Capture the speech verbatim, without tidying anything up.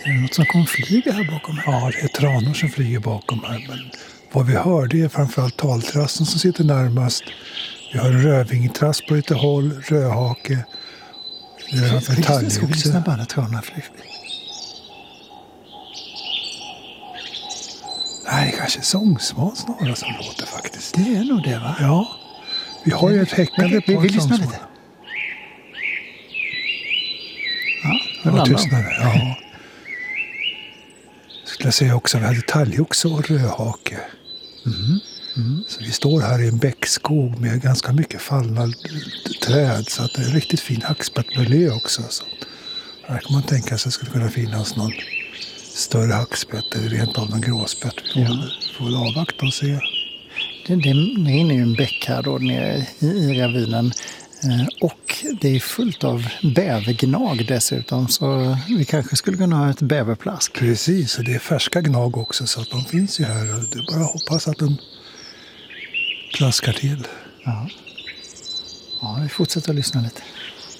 Är det något som kommer flyga här bakom här? Ja, det är tranor som flyger bakom här. Men vad vi hör det är framförallt taltrassen som sitter närmast. Vi har en rödvingetrass på lite håll, rödhake, metalloxe. Ska vi lyssna bara när tranorna flyger förbi? Nej, det kanske är sångsvan snarare som låter faktiskt. Det är nog det, va? Ja, vi har ju ett häckande vi, vi, vi par lyssnar sångsvan. lite. Ja, nu Ja, landar tystnade. de. Ja. Skulle jag säga också, vi hade talgoxe och rödhake. Mm. Mm. Så vi står här i en bäckskog med ganska mycket fallna träd. Så att det är en riktigt fin hackspettmiljö också. Så här kan man tänka sig att det skulle kunna finnas någon större hackspett eller rent av någon gråspett. Vi får, Ja. väl, får väl avvakta och se. Det, det, det är inne i en bäck här då nere i, i ravinen. Eh, och det är fullt av bävergnag dessutom. Så vi kanske skulle kunna ha ett bäverplask. Precis, och det är färska gnag också så att de finns ju här. Det är bara att hoppas att de plaskar till. Ja, ja vi fortsätter att lyssna lite.